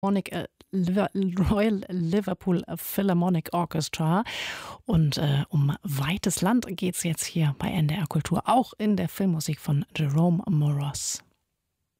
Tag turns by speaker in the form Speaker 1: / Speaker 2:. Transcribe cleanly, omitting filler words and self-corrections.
Speaker 1: Royal Liverpool Philharmonic Orchestra. Und um weites Land geht es jetzt hier bei NDR Kultur, auch in der Filmmusik von Jerome Moross.